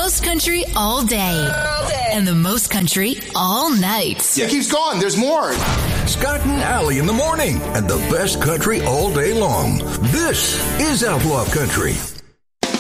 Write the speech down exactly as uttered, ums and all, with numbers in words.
most country all day. All day. And the most country all night. Yeah, it keeps going. There's more. Scott and Allie in the morning and the best country all day long. This is Outlaw Country.